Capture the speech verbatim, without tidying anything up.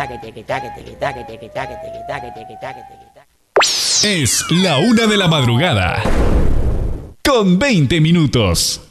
Es la una de la madrugada con veinte minutos.